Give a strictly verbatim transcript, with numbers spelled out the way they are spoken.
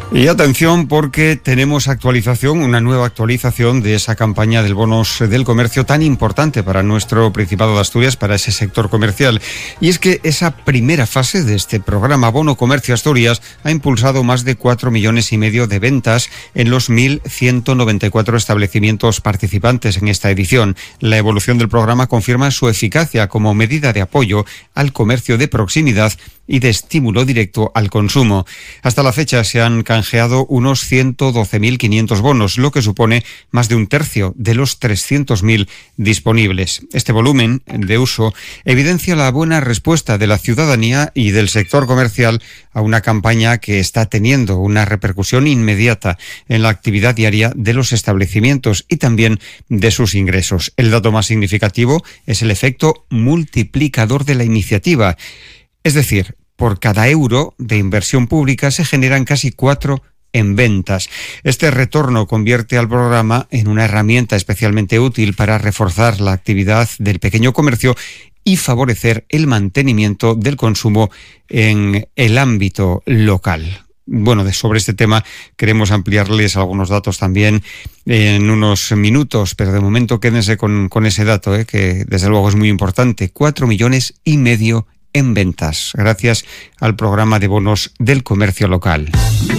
Y atención, porque tenemos actualización, una nueva actualización de esa campaña del bonos del comercio tan importante para nuestro Principado de Asturias, para ese sector comercial. Y es que esa primera fase de este programa Bono Comercio Asturias ha impulsado más de cuatro millones y medio de ventas en los mil ciento noventa y cuatro establecimientos participantes en esta edición. La evolución del programa confirma su eficacia como medida de apoyo al comercio de proximidad y de estímulo directo al consumo. Hasta la fecha se han canjeado unos ciento doce mil quinientos bonos, lo que supone más de un tercio de los trescientos mil disponibles. Este volumen de uso evidencia la buena respuesta de la ciudadanía y del sector comercial a una campaña que está teniendo una repercusión inmediata en la actividad diaria de los establecimientos y también de sus ingresos. El dato más significativo es el efecto multiplicador de la iniciativa. Es decir, por cada euro de inversión pública se generan casi cuatro en ventas. Este retorno convierte al programa en una herramienta especialmente útil para reforzar la actividad del pequeño comercio y favorecer el mantenimiento del consumo en el ámbito local. Bueno, de, sobre este tema queremos ampliarles algunos datos también en unos minutos, pero de momento quédense con, con ese dato, eh, que desde luego es muy importante. Cuatro millones y medio en ventas, gracias al programa de bonos del comercio local.